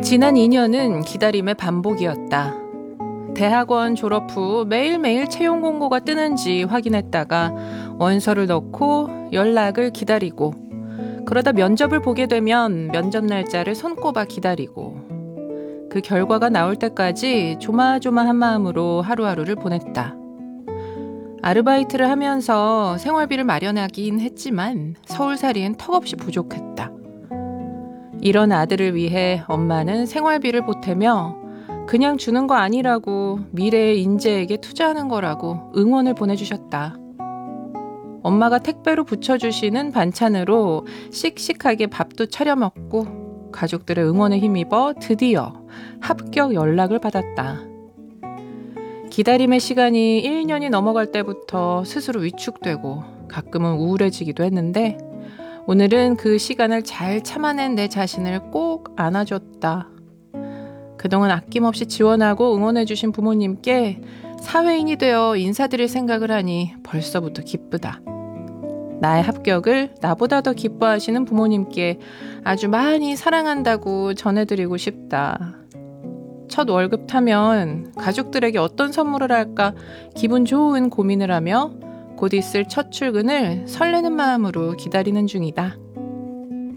지난 2년은 기다림의 반복이었다. 대학원 졸업 후 매일매일 채용 공고가 뜨는지 확인했다가 원서를 넣고 연락을 기다리고, 그러다 면접을 보게 되면 면접 날짜를 손꼽아 기다리고, 그 결과가 나올 때까지 조마조마한 마음으로 하루하루를 보냈다. 아르바이트를 하면서 생활비를 마련하긴 했지만 서울살이엔 턱없이 부족했다. 이런 아들을 위해 엄마는 생활비를 보태며 그냥 주는 거 아니라고 미래의 인재에게 투자하는 거라고 응원을 보내주셨다. 엄마가 택배로 붙여주시는 반찬으로 씩씩하게 밥도 차려 먹고 가족들의 응원에 힘입어 드디어 합격 연락을 받았다. 기다림의 시간이 1년이 넘어갈 때부터 스스로 위축되고 가끔은 우울해지기도 했는데, 오늘은 그 시간을 잘 참아낸 내 자신을 꼭 안아줬다. 그동안 아낌없이 지원하고 응원해주신 부모님께 사회인이 되어 인사드릴 생각을 하니 벌써부터 기쁘다. 나의 합격을 나보다 더 기뻐하시는 부모님께 아주 많이 사랑한다고 전해드리고 싶다. 첫 월급 타면 가족들에게 어떤 선물을 할까 기분 좋은 고민을 하며 곧 있을 첫 출근을 설레는 마음으로 기다리는 중이다.